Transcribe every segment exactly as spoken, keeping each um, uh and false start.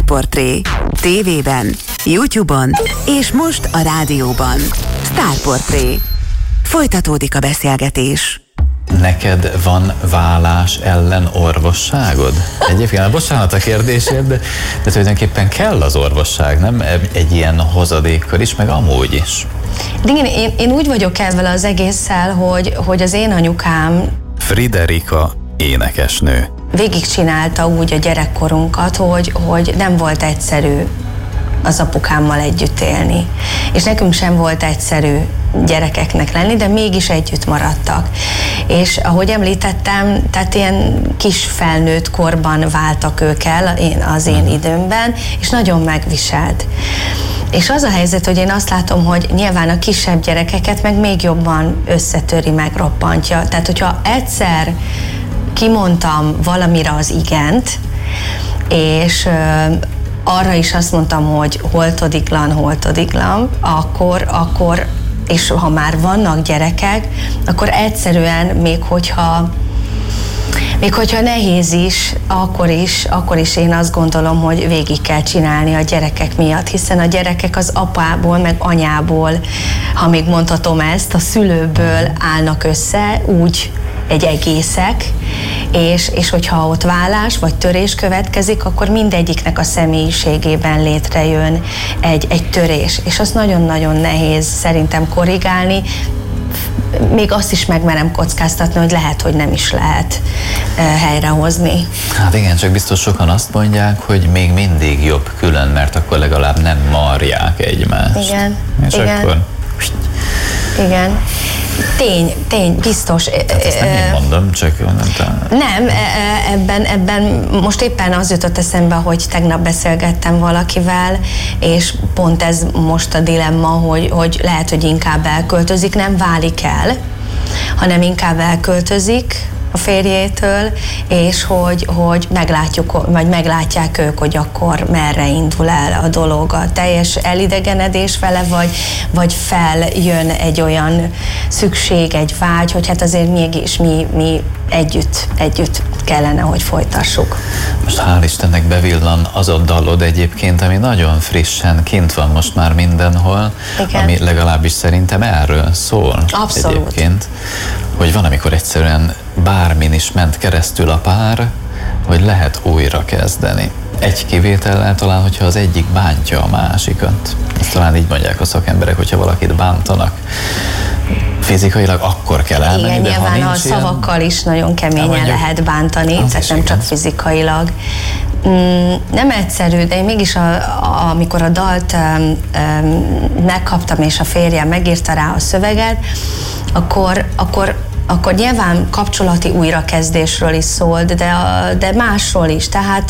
Sztárportré. Tévében, YouTube-on és most a rádióban. Sztárportré. Folytatódik a beszélgetés. Neked van vállás ellen orvosságod? Egyébként, bocsánat a kérdésért, de, de tulajdonképpen kell az orvosság, nem? Egy ilyen hozadékkal is, meg amúgy is. Igen, én, én úgy vagyok ezzel az egésszel, hogy, hogy az én anyukám Friderika énekesnő. végigcsinálta úgy a gyerekkorunkat, hogy, hogy nem volt egyszerű az apukámmal együtt élni. És nekünk sem volt egyszerű gyerekeknek lenni, de mégis együtt maradtak. És ahogy említettem, tehát ilyen kis felnőtt korban váltak ők el az én időmben, és nagyon megviselt. És az a helyzet, hogy én azt látom, hogy nyilván a kisebb gyerekeket meg még jobban összetöri, megroppantja. Tehát, hogyha egyszer kimondtam valamire az igent, és arra is azt mondtam, hogy holtodiglan, holtodiglan, akkor, akkor, és ha már vannak gyerekek, akkor egyszerűen még hogyha Még hogyha nehéz is, akkor is, akkor is én azt gondolom, hogy végig kell csinálni a gyerekek miatt, hiszen a gyerekek az apából, meg anyából, ha még mondhatom ezt, a szülőből állnak össze, úgy egy egészek, és, és hogyha ott vállás vagy törés következik, akkor mindegyiknek a személyiségében létrejön egy, egy törés, és az nagyon-nagyon nehéz szerintem korrigálni. Még azt is megmerem kockáztatni, hogy lehet, hogy nem is lehet uh, helyrehozni. Hát igen, csak biztos sokan azt mondják, hogy még mindig jobb külön, mert akkor legalább nem marják egymást. Igen, és igen. akkor... Igen. Tény, tény, biztos. Tehát ezt nem én mondom, csak nem tudom. Nem, ebben, ebben most éppen az jutott eszembe, hogy tegnap beszélgettem valakivel, és pont ez most a dilemma, hogy, hogy lehet, hogy inkább elköltözik, nem válik el, hanem inkább elköltözik a férjétől, és hogy, hogy meglátjuk, vagy meglátják ők, hogy akkor merre indul el a dolog, a teljes elidegenedés vele, vagy, vagy feljön egy olyan szükség, egy vágy, hogy hát azért mégis mi, mi együtt, együtt kellene, hogy folytassuk. Most hál' Istennek bevillan az a dalod egyébként, ami nagyon frissen kint van most már mindenhol, igen. Ami legalábbis szerintem erről szól. Abszolút. Egyébként, hogy van, amikor egyszerűen bármin is ment keresztül a pár, hogy lehet újra kezdeni. Egy kivétellel talán, hogyha az egyik bántja a másikat. Ezt talán így mondják a szakemberek, hogyha valakit bántanak fizikailag, akkor kell elmenni, igen, de nyilván ha nincs a szavakkal ilyen, is nagyon keményen lehet bántani, tehát nem csak fizikailag. Mm, nem egyszerű, de én mégis, a, a, amikor a dalt um, um, megkaptam, és a férjem megírta rá a szöveget, akkor, akkor akkor nyilván kapcsolati újrakezdésről is szólt, de, de másról is. Tehát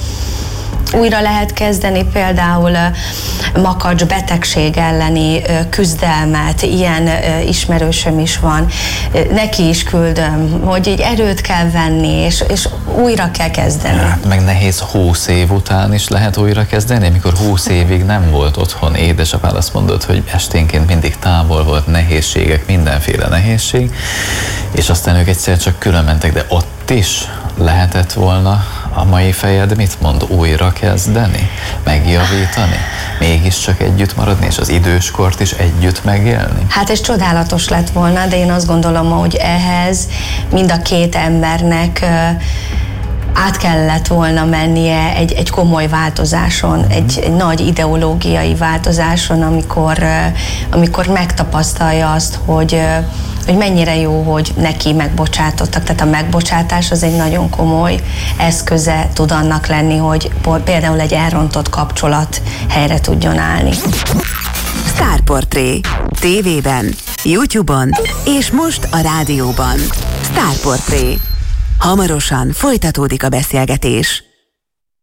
újra lehet kezdeni például makacs betegség elleni küzdelmet, ilyen ismerősöm is van. Neki is küldöm, hogy így erőt kell venni, és, és újra kell kezdeni. Hát meg nehéz húsz év után is lehet újra kezdeni, amikor húsz évig nem volt otthon, édesapád azt mondott, hogy esténként mindig távol volt, nehézségek, mindenféle nehézség, és aztán ők egyszer csak külön mentek, de ott is lehetett volna a mai fejed mit mond? Újra kezdeni? Megjavítani? Mégiscsak együtt maradni, és az időskort is együtt megélni? Hát ez csodálatos lett volna, de én azt gondolom, hogy ehhez mind a két embernek át kellett volna mennie egy, egy komoly változáson, egy, egy nagy ideológiai változáson, amikor, amikor megtapasztalja azt, hogy hogy mennyire jó, hogy neki megbocsátottak. Tehát a megbocsátás az egy nagyon komoly eszköze tud annak lenni, hogy például egy elrontott kapcsolat helyre tudjon állni. Sztárportré. Tévében, YouTube-on és most a rádióban. Sztárportré. Hamarosan folytatódik a beszélgetés.